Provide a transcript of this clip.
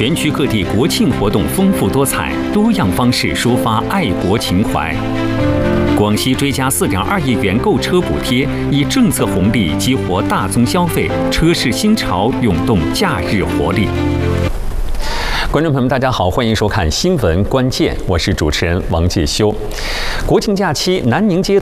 全区各地国庆活动丰富多彩，多样方式抒发爱国情怀。广西追加4.2亿元购车补贴，以政策红利激活大宗消费，车市新潮涌动假日活力。观众朋友们，大家好，欢迎收看《新闻关键》，我是主持人王介修。国庆假期，南宁街